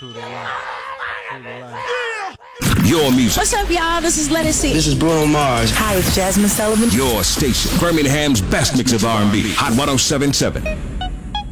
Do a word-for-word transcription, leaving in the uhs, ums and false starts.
True to life. True to life. Your music. What's up, y'all? This is Let It See. This is Bruno Mars. Hi, it's Jasmine Sullivan. Your station. Birmingham's best mix of R and B. Hot one oh seven point seven.